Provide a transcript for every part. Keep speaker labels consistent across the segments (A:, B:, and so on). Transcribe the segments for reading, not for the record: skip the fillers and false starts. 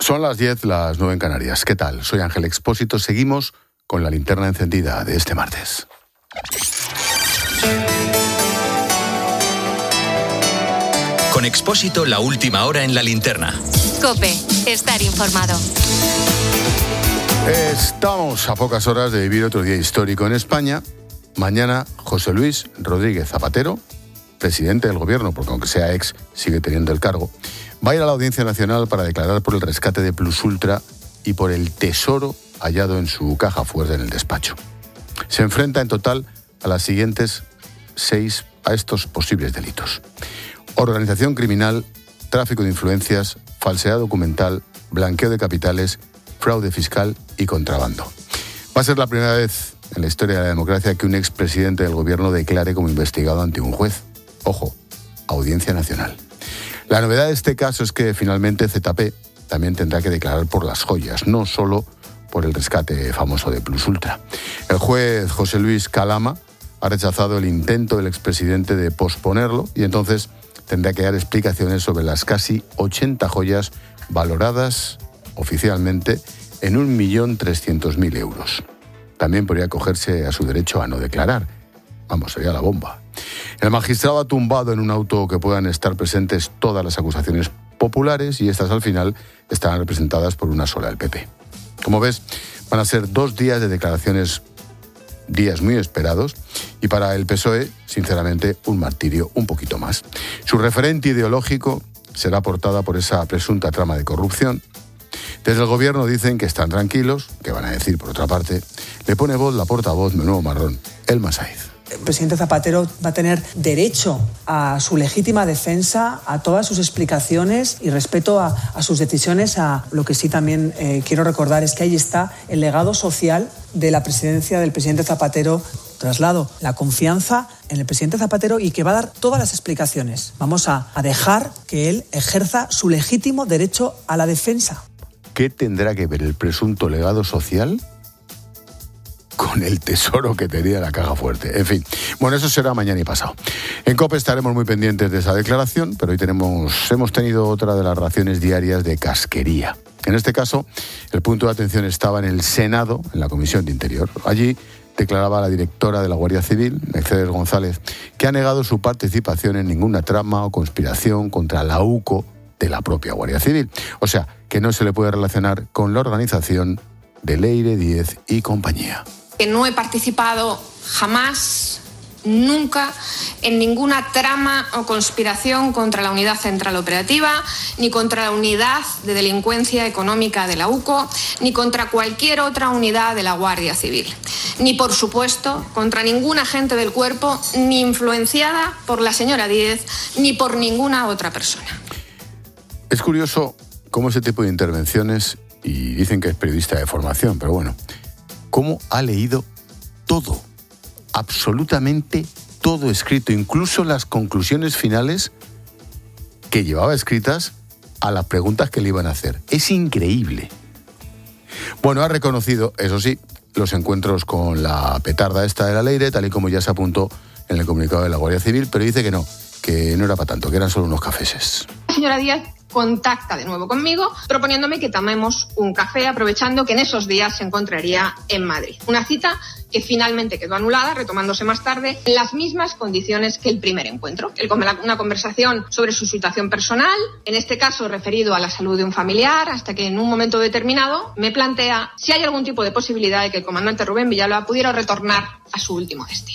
A: Son las 10, las 9 en Canarias. ¿Qué tal? Soy Ángel Expósito. Seguimos con la linterna encendida de este martes.
B: Con Expósito, la última hora en la linterna.
C: COPE, estar informado.
A: Estamos a pocas horas de vivir otro día histórico en España. Mañana, José Luis Rodríguez Zapatero, presidente del gobierno, porque aunque sea ex, sigue teniendo el cargo, va a ir a la Audiencia Nacional para declarar por el rescate de Plus Ultra y por el tesoro hallado en su caja fuerte en el despacho. Se enfrenta en total a las siguientes 6 a estos posibles delitos: organización criminal, tráfico de influencias, falsedad documental, blanqueo de capitales, fraude fiscal y contrabando. Va a ser la primera vez en la historia de la democracia que un expresidente del gobierno declare como investigado ante un juez. Ojo, Audiencia Nacional. La novedad de este caso es que finalmente ZP también tendrá que declarar por las joyas, no solo por el rescate famoso de Plus Ultra. El juez José Luis Calama ha rechazado el intento del expresidente de posponerlo y entonces tendrá que dar explicaciones sobre las casi 80 joyas valoradas oficialmente en 1.300.000 euros. También podría acogerse a su derecho a no declarar. Vamos, sería la bomba. El magistrado ha tumbado en un auto que puedan estar presentes todas las acusaciones populares y estas al final estarán representadas por una sola, el PP. Como ves, van a ser 2 días de declaraciones, días muy esperados, y para el PSOE, sinceramente, un martirio un poquito más. Su referente ideológico será portada por esa presunta trama de corrupción. Desde el gobierno dicen que están tranquilos, que van a decir por otra parte. Le pone voz la portavoz menudo marrón, Elma Saiz.
D: El presidente Zapatero va a tener derecho a su legítima defensa, a todas sus explicaciones y respeto a sus decisiones. A lo que sí también quiero recordar es que ahí está el legado social de la presidencia del presidente Zapatero. Traslado la confianza en el presidente Zapatero y que va a dar todas las explicaciones. Vamos a dejar que él ejerza su legítimo derecho a la defensa.
A: ¿Qué tendrá que ver el presunto legado social con el tesoro que tenía la caja fuerte? En fin, bueno, eso será mañana y pasado. En COPE estaremos muy pendientes de esa declaración, pero hoy hemos tenido otra de las raciones diarias de casquería. En este caso, el punto de atención estaba en el Senado, en la Comisión de Interior. Allí declaraba la directora de la Guardia Civil, Mercedes González, que ha negado su participación en ninguna trama o conspiración contra la UCO de la propia Guardia Civil. O sea, que no se le puede relacionar con la organización de Leire Díez y compañía.
E: Que no he participado jamás, nunca, en ninguna trama o conspiración contra la Unidad Central Operativa, ni contra la Unidad de Delincuencia Económica de la UCO, ni contra cualquier otra unidad de la Guardia Civil. Ni, por supuesto, contra ningún agente del cuerpo, ni influenciada por la señora Díez, ni por ninguna otra persona.
A: Es curioso cómo ese tipo de intervenciones, y dicen que es periodista de formación, pero bueno, cómo ha leído todo, absolutamente todo escrito, incluso las conclusiones finales que llevaba escritas a las preguntas que le iban a hacer. Es increíble. Bueno, ha reconocido, eso sí, los encuentros con la petarda esta de la Leire, tal y como ya se apuntó en el comunicado de la Guardia Civil, pero dice que no era para tanto, que eran solo unos cafeses.
E: La señora Díaz contacta de nuevo conmigo proponiéndome que tomemos un café, aprovechando que en esos días se encontraría en Madrid. Una cita que finalmente quedó anulada, retomándose más tarde en las mismas condiciones que el primer encuentro. Una conversación sobre su situación personal, en este caso referido a la salud de un familiar, hasta que en un momento determinado me plantea si hay algún tipo de posibilidad de que el comandante Rubén Villalba pudiera retornar a su último destino.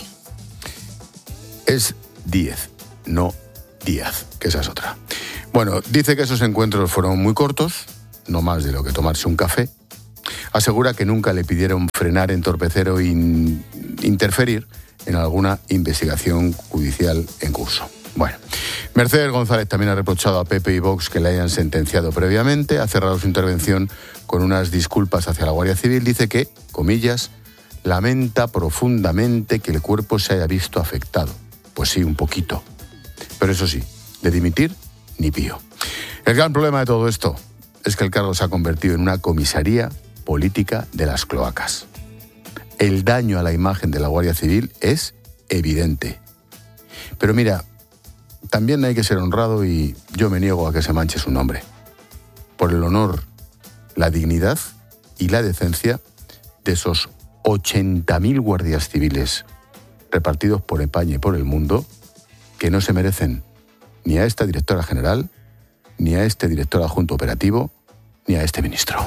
A: Es Díez, no Díaz, que esa es otra. Bueno, dice que esos encuentros fueron muy cortos, no más de lo que tomarse un café. Asegura que nunca le pidieron frenar, entorpecer o interferir en alguna investigación judicial en curso. Bueno, Mercedes González también ha reprochado a PP y Vox que le hayan sentenciado previamente. Ha cerrado su intervención con unas disculpas hacia la Guardia Civil. Dice que, comillas, lamenta profundamente que el cuerpo se haya visto afectado. Pues sí, un poquito. Pero eso sí, de dimitir, ni pío. El gran problema de todo esto es que el cargo se ha convertido en una comisaría política de las cloacas. El daño a la imagen de la Guardia Civil es evidente. Pero mira, también hay que ser honrado y yo me niego a que se manche su nombre. Por el honor la dignidad y la decencia de esos 80.000 guardias civiles repartidos por España y por el mundo que no se merecen ni a esta directora general, ni a este director adjunto operativo, ni a este ministro.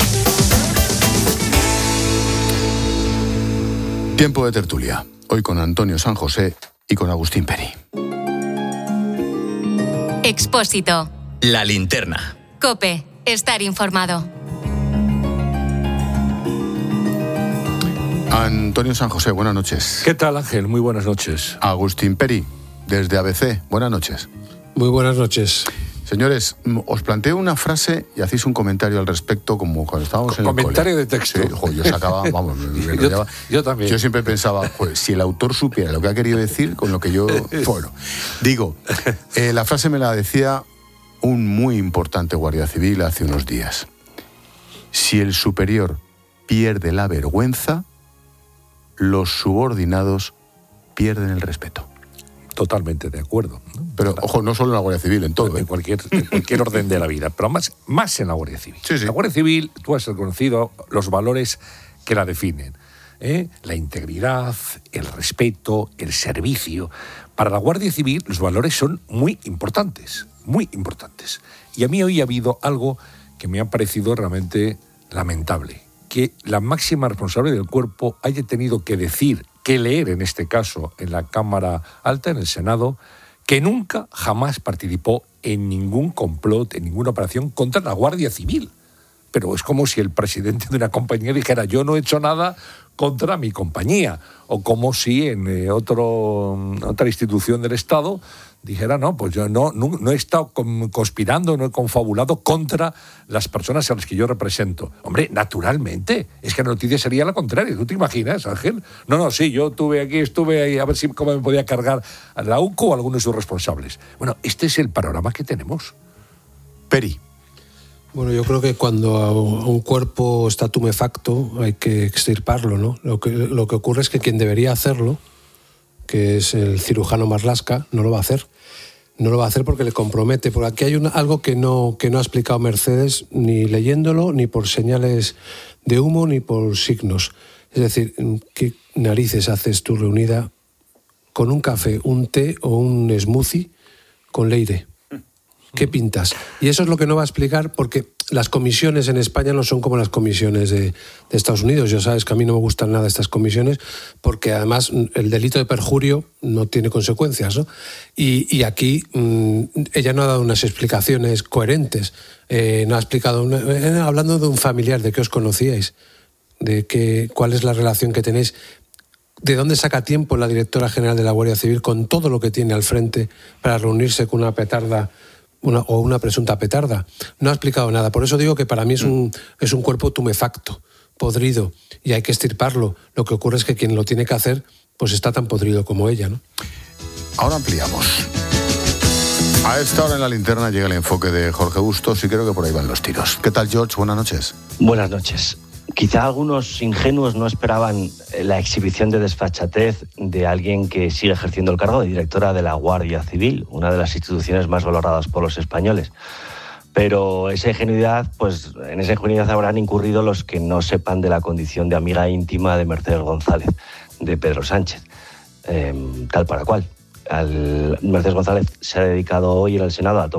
A: Tiempo de tertulia. Hoy con Antonio San José y con Agustín Peri.
C: Expósito.
B: La linterna.
C: COPE. Estar informado.
A: Antonio San José, buenas noches.
F: ¿Qué tal, Ángel? Muy buenas noches.
A: Agustín Peri, desde ABC, buenas noches.
G: Muy buenas noches.
A: Señores, os planteo una frase y hacéis un comentario al respecto, como cuando estábamos en el cole.
F: Comentario de texto.
A: Sí, yo sacaba, vamos,
F: yo también.
A: Yo siempre pensaba, pues, si el autor supiera lo que ha querido decir, con lo que yo... Bueno, digo, la frase me la decía un muy importante guardia civil hace unos días. Si el superior pierde la vergüenza, los subordinados pierden el respeto.
F: Totalmente de acuerdo, ¿no?
A: Pero, ojo, no solo en la Guardia Civil, en todo.
F: En cualquier orden de la vida, pero más en la Guardia Civil.
A: Sí.
F: La Guardia Civil, tú has reconocido los valores que la definen. La integridad, el respeto, el servicio. Para la Guardia Civil los valores son muy importantes, muy importantes. Y a mí hoy ha habido algo que me ha parecido realmente lamentable. Que la máxima responsable del cuerpo haya tenido que decir, que leer en este caso en la Cámara Alta, en el Senado, que nunca, jamás participó en ningún complot, en ninguna operación contra la Guardia Civil. Pero es como si el presidente de una compañía dijera, yo no he hecho nada contra mi compañía. O como si en otra institución del Estado dijera, no, pues yo no he estado conspirando, no he confabulado contra las personas a las que yo represento. Hombre, naturalmente, es que la noticia sería la contraria. ¿Tú te imaginas, Ángel? No, sí, yo estuve ahí a ver cómo me podía cargar a la UCO o a alguno de sus responsables. Bueno, este es el panorama que tenemos.
A: Peri.
G: Bueno, yo creo que cuando a un cuerpo está tumefacto hay que extirparlo, ¿no? Lo que ocurre es que quien debería hacerlo, que es el cirujano Marlaska, no lo va a hacer. No lo va a hacer porque le compromete. Porque aquí hay algo que no ha explicado Mercedes, ni leyéndolo, ni por señales de humo, ni por signos. Es decir, ¿qué narices haces tú reunida con un café, un té o un smoothie con Leire? ¿Qué pintas? Y eso es lo que no va a explicar, porque las comisiones en España no son como las comisiones de Estados Unidos. Ya sabes que a mí no me gustan nada estas comisiones, porque además el delito de perjurio no tiene consecuencias, ¿no? Y aquí ella no ha dado unas explicaciones coherentes. No ha explicado, hablando de un familiar, de qué os conocíais, cuál es la relación que tenéis. ¿De dónde saca tiempo la directora general de la Guardia Civil con todo lo que tiene al frente para reunirse con una petarda o una presunta petarda? No ha explicado nada. Por eso digo que para mí es un cuerpo tumefacto, podrido, y hay que extirparlo. Lo que ocurre es que quien lo tiene que hacer pues está tan podrido como ella, ¿no?
A: Ahora ampliamos. A esta hora en la linterna llega el enfoque de Jorge Bustos y creo que por ahí van los tiros. ¿Qué tal, George? Buenas noches.
H: Buenas noches. Quizá algunos ingenuos no esperaban la exhibición de desfachatez de alguien que sigue ejerciendo el cargo de directora de la Guardia Civil, una de las instituciones más valoradas por los españoles. Pero esa ingenuidad, pues en esa ingenuidad habrán incurrido los que no sepan de la condición de amiga íntima de Mercedes González, de Pedro Sánchez, tal para cual. Mercedes González se ha dedicado hoy en el Senado a tomar